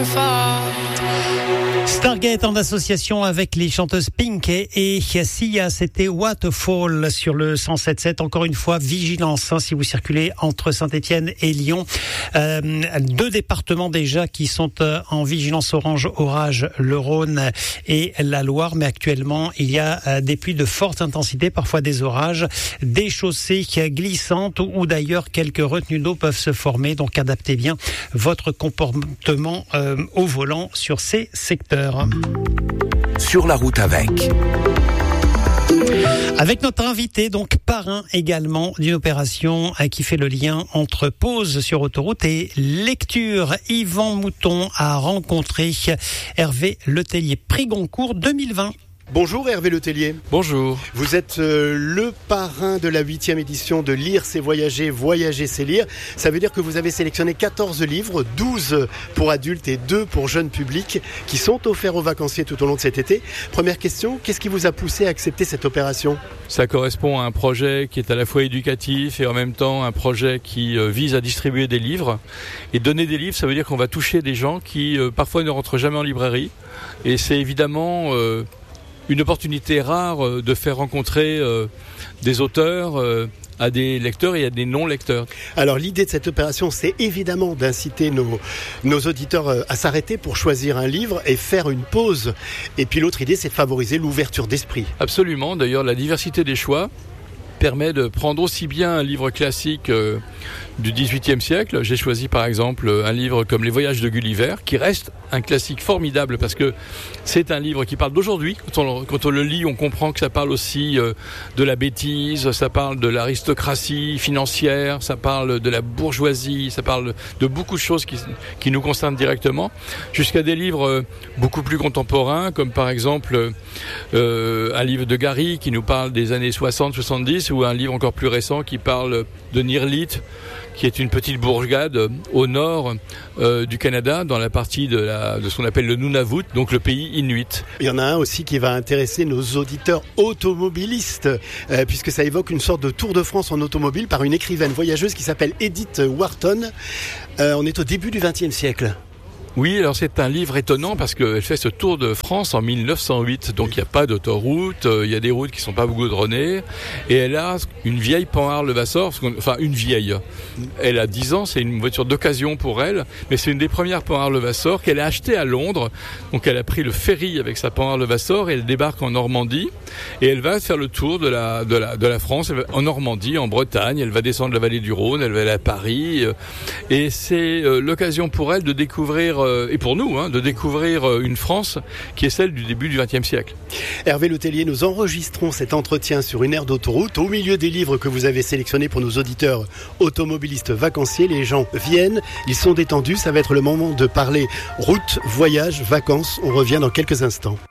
Stargate en association avec les chanteuses Pink et Sia, c'était Waterfall sur le 107.7. Encore une fois, vigilance si vous circulez entre Saint-Étienne et Lyon. 2 départements déjà qui sont en vigilance orange, orage, le Rhône et la Loire. Mais actuellement, il y a des pluies de forte intensité, parfois des orages, des chaussées glissantes ou d'ailleurs quelques retenues d'eau peuvent se former. Donc adaptez bien votre comportement au volant sur ces secteurs. Sur la route avec notre invité, donc parrain également d'une opération qui fait le lien entre pause sur autoroute et lecture. Yvan Mouton a rencontré Hervé Letellier, prix Goncourt 2020. Bonjour Hervé Letellier. Bonjour. Vous êtes le parrain de la 8e édition de Lire c'est voyager, voyager c'est lire. Ça veut dire que vous avez sélectionné 14 livres, 12 pour adultes et 2 pour jeunes publics qui sont offerts aux vacanciers tout au long de cet été. Première question, qu'est-ce qui vous a poussé à accepter cette opération ? Ça correspond à un projet qui est à la fois éducatif et en même temps un projet qui vise à distribuer des livres. Et donner des livres, ça veut dire qu'on va toucher des gens qui parfois ne rentrent jamais en librairie. Et c'est évidemment une opportunité rare de faire rencontrer des auteurs à des lecteurs et à des non-lecteurs. Alors l'idée de cette opération, c'est évidemment d'inciter nos auditeurs à s'arrêter pour choisir un livre et faire une pause. Et puis l'autre idée, c'est de favoriser l'ouverture d'esprit. Absolument, d'ailleurs la diversité des choix permet de prendre aussi bien un livre classique du XVIIIe siècle. J'ai choisi par exemple un livre comme Les Voyages de Gulliver, qui reste un classique formidable parce que c'est un livre qui parle d'aujourd'hui. Quand on le lit, on comprend que ça parle aussi de la bêtise, ça parle de l'aristocratie financière, ça parle de la bourgeoisie, ça parle de beaucoup de choses qui nous concernent directement, jusqu'à des livres beaucoup plus contemporains, comme par exemple un livre de Gary qui nous parle des années 60-70, ou un livre encore plus récent qui parle de Nirlit, qui est une petite bourgade au nord du Canada, dans la partie de ce qu'on appelle le Nunavut, donc le pays inuit. Il y en a un aussi qui va intéresser nos auditeurs automobilistes, puisque ça évoque une sorte de Tour de France en automobile par une écrivaine voyageuse qui s'appelle Edith Wharton. On est au début du XXe siècle. Oui, alors c'est un livre étonnant parce qu'elle fait ce Tour de France en 1908, donc il n'y a pas d'autoroute, il y a des routes qui ne sont pas goudronnées, et elle a une vieille Panhard Levasseur, enfin une vieille, elle a 10 ans, c'est une voiture d'occasion pour elle, mais c'est une des premières Panhard Levasseur qu'elle a achetée à Londres, donc elle a pris le ferry avec sa Panhard Levasseur et elle débarque en Normandie, et elle va faire le tour de la France, en Normandie, en Bretagne, elle va descendre la vallée du Rhône, elle va aller à Paris, et c'est l'occasion pour elle de découvrir et pour nous, de découvrir une France qui est celle du début du XXe siècle. Hervé Letellier, nous enregistrons cet entretien sur une aire d'autoroute, au milieu des livres que vous avez sélectionnés pour nos auditeurs automobilistes vacanciers. Les gens viennent, ils sont détendus, ça va être le moment de parler route, voyage, vacances. On revient dans quelques instants.